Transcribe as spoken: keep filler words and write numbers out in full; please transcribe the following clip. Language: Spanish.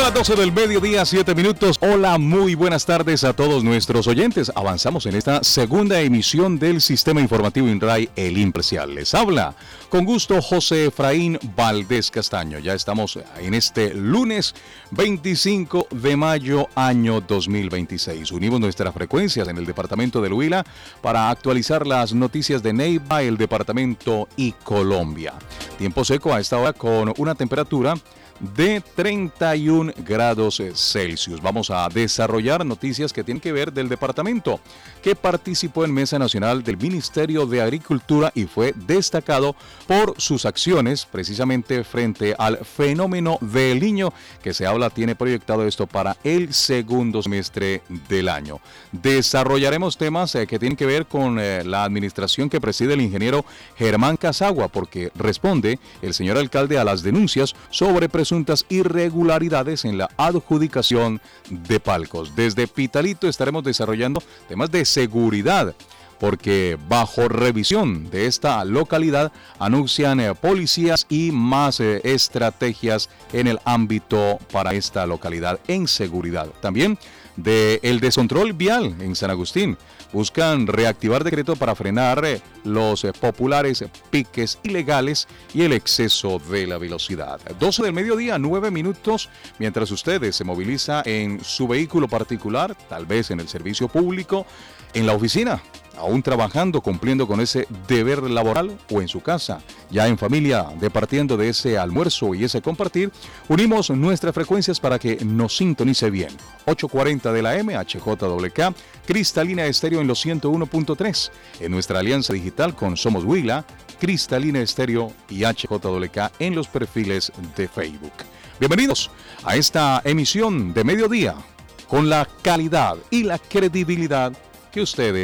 las doce del mediodía, siete minutos. Hola, muy buenas tardes a todos nuestros oyentes. Avanzamos en esta segunda emisión del Sistema Informativo INRAI, El Imparcial. Les habla con gusto José Efraín Valdés Castaño. Ya estamos en este lunes veinticinco de mayo, año dos mil veintiséis. Unimos nuestras frecuencias en el departamento del Huila para actualizar las noticias de Neiva, el departamento y Colombia. Tiempo seco a esta hora con una temperatura de treinta y un grados Celsius. Vamos a desarrollar noticias que tienen que ver del departamento, que participó en Mesa Nacional del Ministerio de Agricultura y fue destacado por sus acciones precisamente frente al fenómeno del Niño, que se habla tiene proyectado esto para el segundo semestre del año. Desarrollaremos temas eh, que tienen que ver con eh, la administración que preside el ingeniero Germán Casagua, porque responde el señor alcalde a las denuncias sobre presuntas irregularidades en la adjudicación de palcos. Desde Pitalito estaremos desarrollando temas de seguridad, porque bajo revisión de esta localidad anuncian eh, policías y más eh, estrategias en el ámbito para esta localidad en seguridad. También de el descontrol vial en San Agustín. Buscan reactivar decreto para frenar eh, los eh, populares piques ilegales y el exceso de la velocidad. doce del mediodía, nueve minutos, mientras usted se moviliza en su vehículo particular, tal vez en el servicio público, en la oficina, aún trabajando, cumpliendo con ese deber laboral, o en su casa, ya en familia, departiendo de ese almuerzo y ese compartir, unimos nuestras frecuencias para que nos sintonice bien. ocho cuarenta de la M, H J W K, Cristalina Estéreo en los ciento uno punto tres. En nuestra alianza digital con Somos Huila, Cristalina Estéreo y H J W K en los perfiles de Facebook. Bienvenidos a esta emisión de mediodía, con la calidad y la credibilidad que ustedes